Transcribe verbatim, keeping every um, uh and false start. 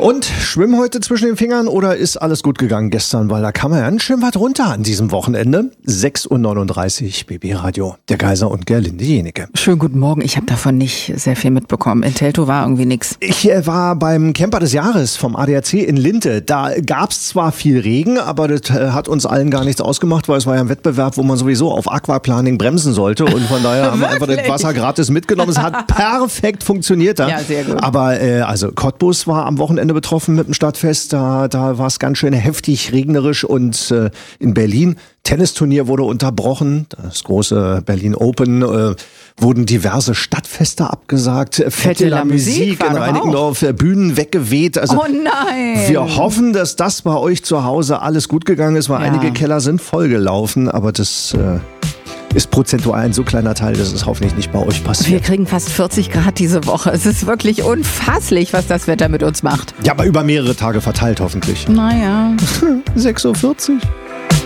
Und schwimmen heute zwischen den Fingern oder ist alles gut gegangen gestern? Weil da kam ja ganz schön was runter an diesem Wochenende. sechs Uhr neununddreißig, B B Radio, der Geiser und Gerlinde Jenecke. Schönen guten Morgen, ich habe davon nicht sehr viel mitbekommen. In Teltow war irgendwie nix. Ich äh, war beim Camper des Jahres vom A D A C in Linte. Da gab's zwar viel Regen, aber das äh, hat uns allen gar nichts ausgemacht, weil es war ja ein Wettbewerb, wo man sowieso auf Aquaplaning bremsen sollte. Und von daher haben wir einfach das Wasser gratis mitgenommen. Es hat perfekt funktioniert da. Ja, sehr gut. Aber äh, also Cottbus war am Wochenende betroffen mit dem Stadtfest. Da, da war es ganz schön heftig regnerisch. Und äh, in Berlin, Tennisturnier wurde unterbrochen. Das große Berlin Open. Äh, wurden diverse Stadtfeste abgesagt. Fette, Fette la Musik in Reinickendorf. Bühnen weggeweht. Also, oh nein! Wir hoffen, dass das bei euch zu Hause alles gut gegangen ist, weil Ja. einige Keller sind vollgelaufen. Aber das äh, ist prozentual ein so kleiner Teil, dass es hoffentlich nicht bei euch Wir passiert. kriegen fast vierzig Grad diese Woche. Es ist wirklich unfasslich, was das Wetter mit uns macht. Ja, aber über mehrere Tage verteilt hoffentlich. Naja. sechs Uhr vierzig.